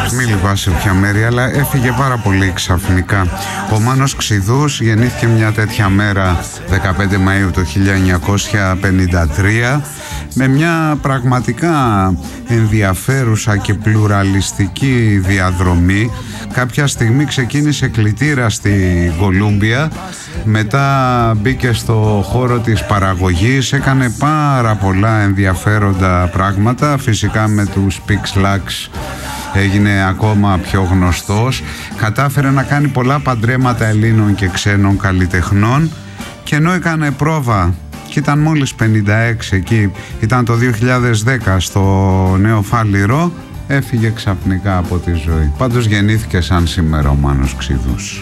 Μην λυπάσαι πια Μέρη, αλλά έφυγε πάρα πολύ ξαφνικά. Ο Μάνος Ξηδούς γεννήθηκε μια τέτοια μέρα 15 Μαΐου το 1953 με μια πραγματικά ενδιαφέρουσα και πλουραλιστική διαδρομή. Κάποια στιγμή ξεκίνησε κλητήρα στη Κολούμπια, μετά μπήκε στο χώρο της παραγωγής, έκανε πάρα πολλά ενδιαφέροντα πράγματα, φυσικά με τους Pix Lux έγινε ακόμα πιο γνωστός, κατάφερε να κάνει πολλά παντρέματα Ελλήνων και ξένων καλλιτεχνών και ενώ έκανε πρόβα και ήταν μόλις 56 εκεί, ήταν το 2010 στο Νέο Φάληρο, έφυγε ξαφνικά από τη ζωή. Πάντως γεννήθηκε σαν σήμερα ο Μάνος Ξηδούς.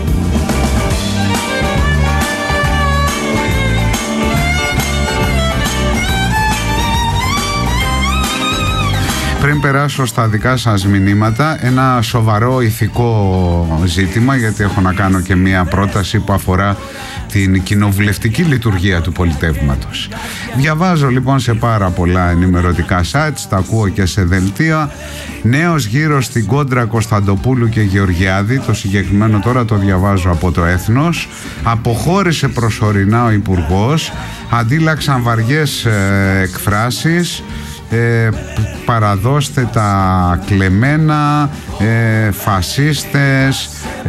Πριν περάσω στα δικά σας μηνύματα, ένα σοβαρό ηθικό ζήτημα, γιατί έχω να κάνω και μία πρόταση που αφορά την κοινοβουλευτική λειτουργία του πολιτεύματος. Διαβάζω λοιπόν σε πάρα πολλά ενημερωτικά sites, τα ακούω και σε δελτία. Νέος γύρος στην κόντρα Κωνσταντοπούλου και Γεωργιάδη, το συγκεκριμένο τώρα το διαβάζω από το Έθνος. Αποχώρησε προσωρινά ο Υπουργός, αντίλαξαν βαριές εκφράσεις. Παραδώστε τα κλεμμένα, φασίστες,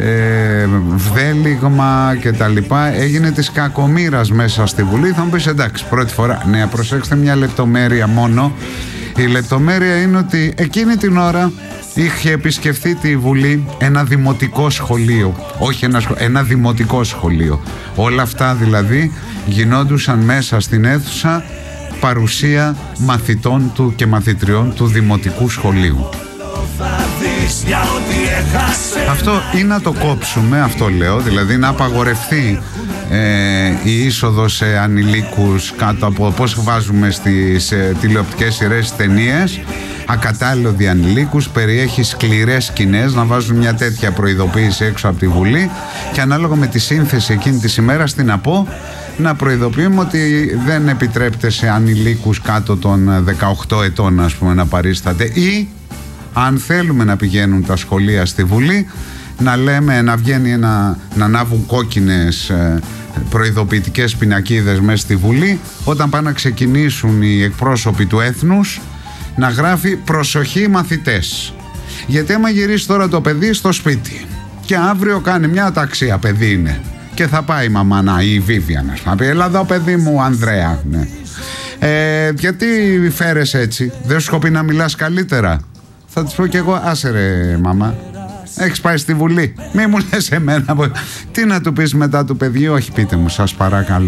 βδέλιγμα και τα λοιπά. Έγινε της κακομοίρας μέσα στη Βουλή. Θα μου πεις εντάξει, πρώτη φορά. Ναι, προσέξτε μια λεπτομέρεια μόνο. Η λεπτομέρεια είναι ότι εκείνη την ώρα είχε επισκεφθεί τη Βουλή ένα δημοτικό σχολείο. Όχι ένα δημοτικό σχολείο. Όλα αυτά δηλαδή γινόντουσαν μέσα στην αίθουσα, παρουσία μαθητών του και μαθητριών του δημοτικού σχολείου. Αυτό ή να το κόψουμε, αυτό λέω, δηλαδή να απαγορευτεί η είσοδος σε ανηλίκους κάτω από, πώς βάζουμε στις τηλεοπτικές σειρές, ταινίες, ακατάλληλο διανηλίκους, περιέχει σκληρές σκηνές, να βάζουν μια τέτοια προειδοποίηση έξω από τη Βουλή και ανάλογα με τη σύνθεση εκείνη της ημέρας, τι να πω, να προειδοποιούμε ότι δεν επιτρέπεται σε ανηλίκους κάτω των 18 ετών, ας πούμε, να παρίσταται, ή αν θέλουμε να πηγαίνουν τα σχολεία στη Βουλή, να λέμε, να βγαίνει να ανάβουν κόκκινες προειδοποιητικές πινακίδες μέσα στη Βουλή, όταν πάνε να ξεκινήσουν οι εκπρόσωποι του έθνους, να γράφει προσοχή μαθητές. Γιατί άμα γυρίσει τώρα το παιδί στο σπίτι και αύριο κάνει μια αταξία, παιδί είναι, και θα πάει η μαμά, η Βίβιαν, να πει έλα εδώ παιδί μου Ανδρέα, ναι. Γιατί φέρεσαι έτσι, δεν σου σκοπεί να μιλάς καλύτερα? Θα της πω κι εγώ, άσε ρε μαμά, έχεις πάει στη Βουλή, μη μου λες εμένα. Τι να του πεις μετά του παιδιού? Όχι, πείτε μου σας παρακαλώ.